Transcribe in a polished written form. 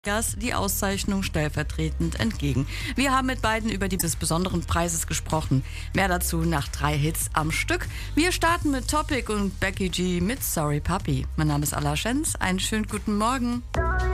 die Auszeichnung stellvertretend entgegen. Wir haben mit beiden über dieses besonderen Preises gesprochen. Mehr dazu nach 3 Hits am Stück. Wir starten mit Topic und Becky G mit Sorry Puppy. Mein Name ist Alla Schenz. Einen schönen guten Morgen.